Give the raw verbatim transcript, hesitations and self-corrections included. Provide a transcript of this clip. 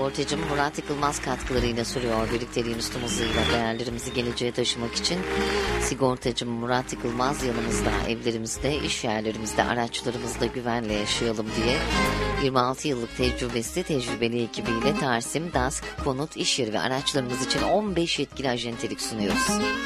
Sigortacım Murat Yıkılmaz katkılarıyla sürüyor. Birlikteliğin üstün hızıyla değerlerimizi geleceğe taşımak için sigortacım Murat Yıkılmaz yanımızda, evlerimizde, iş yerlerimizde, araçlarımızda güvenle yaşayalım diye yirmi altı yıllık tecrübesi, tecrübeli ekibiyle Tarsim, DASK, konut, iş yeri ve araçlarımız için on beş yetkili acentelik sunuyoruz.